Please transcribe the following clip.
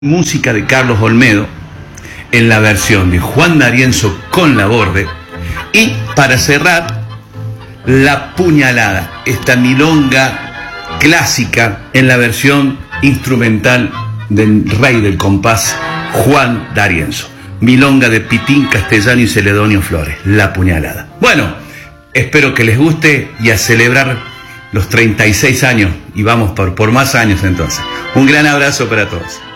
Música de Carlos Olmedo en la versión de Juan D'Arienzo con Laborde, y para cerrar, La Puñalada, esta milonga clásica en la versión instrumental del rey del compás, Juan D'Arienzo. Milonga de Pitín Castellano y Celedonio Flores, La Puñalada. Bueno, espero que les guste y a celebrar los 36 años, y vamos por más años entonces. Un gran abrazo para todos.